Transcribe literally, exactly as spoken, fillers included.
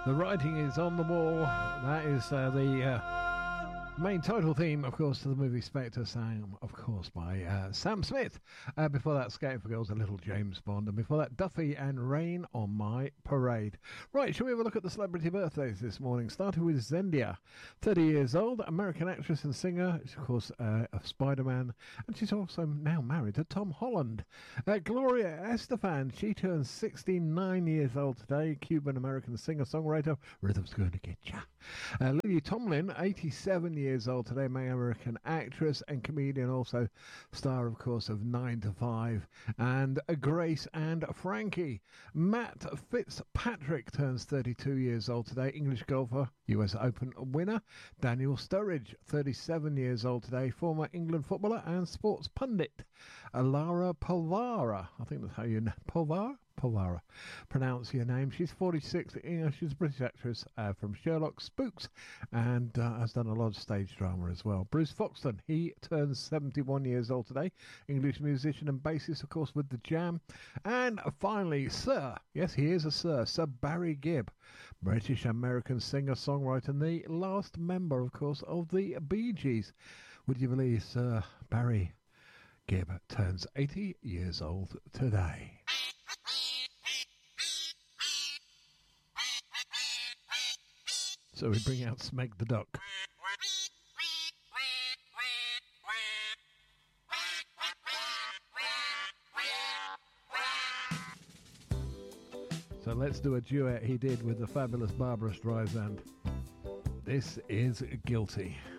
The writing is on the wall. That is uh, the uh, main title theme, of course, to the movie Spectre, sang, of course, by uh, Sam Smith. Uh, before that, Skating for Girls, a little James Bond. And before that, Duffy and Rain on My Parade. Right, shall we have a look at the celebrity birthdays this morning? Starting with Zendaya, thirty years old, American actress and singer. She's, of course, uh, of Spider-Man. And she's also now married to Tom Holland. Uh, Gloria Estefan, she turns sixty-nine years old today. Cuban-American singer-songwriter. Rhythm's going to get ya. Uh, Lily Tomlin, eighty-seven years old today, American actress and comedian, also star, of course, of nine to five, and uh, Grace and Frankie. Matt Fitzpatrick turns thirty-two years old today, English golfer, U S Open winner. Daniel Sturridge, thirty-seven years old today, former England footballer and sports pundit. Uh, Lara Polvara, I think that's how you know, Polvara? Polvara, pronounce your name. She's forty-six. You know, she's a British actress uh, from Sherlock, Spooks, and uh, has done a lot of stage drama as well. Bruce Foxton, he turns seventy-one years old today. English musician and bassist, of course, with The Jam. And finally, Sir, yes, he is a Sir, Sir Barry Gibb, British-American singer-songwriter, and the last member, of course, of the Bee Gees. Would you believe Sir Barry Gibb turns eighty years old today? So we bring out Smeg the Duck. So let's do a duet he did with the fabulous Barbra Streisand. This is Guilty.